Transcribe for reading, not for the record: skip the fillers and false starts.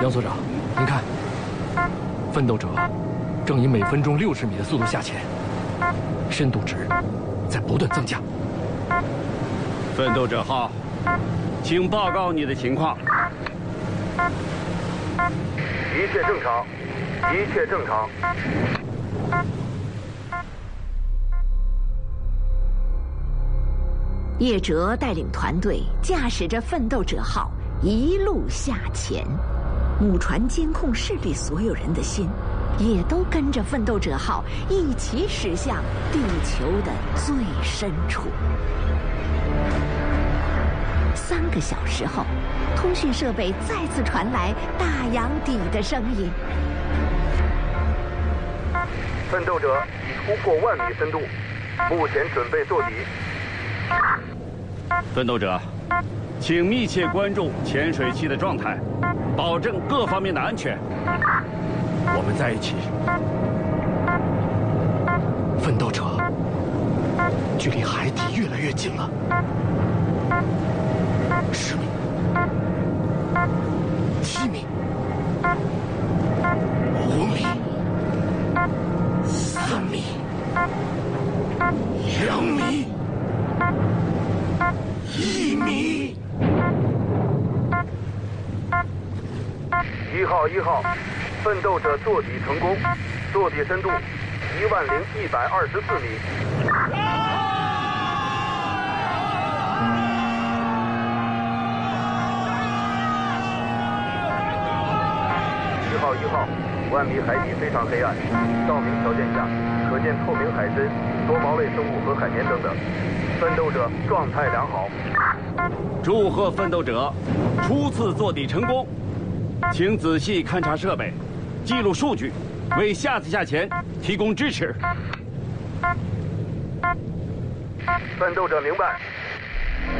杨所长，您看，奋斗者正以每分钟60米的速度下潜，深度值在不断增加。 奋斗者号，请报告你的情况。 一切正常，一切正常。 叶哲带领团队驾驶着奋斗者号一路下潜，母船监控室里所有人的心也都跟着奋斗者号一起驶向地球的最深处。3个小时后，通讯设备再次传来大洋底的声音。 奋斗者已突破1万米深度，目前准备坐底。 奋斗者，请密切关注潜水器的状态，保证各方面的安全。 我们在一起。奋斗者，距离海底越来越近了。10米，7米，5米，3米，2米，1米。 1号，奋斗者坐底成功，坐底深度10124米。1号，5万米海底非常黑暗，照明条件下可见透明海参、多毛类生物和海绵等等。奋斗者状态良好。 祝贺奋斗者初次坐底成功，请仔细勘察设备，记录数据，为下次下潜提供支持。 奋斗者明白。